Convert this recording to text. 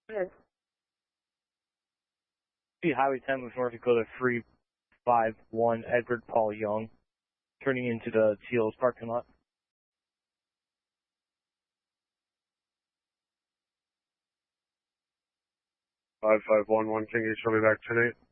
Yes. Highway 10 with North Dakota 351 Edward Paul Young, turning into the Teals parking lot. 5511 King East, I'll be back tonight.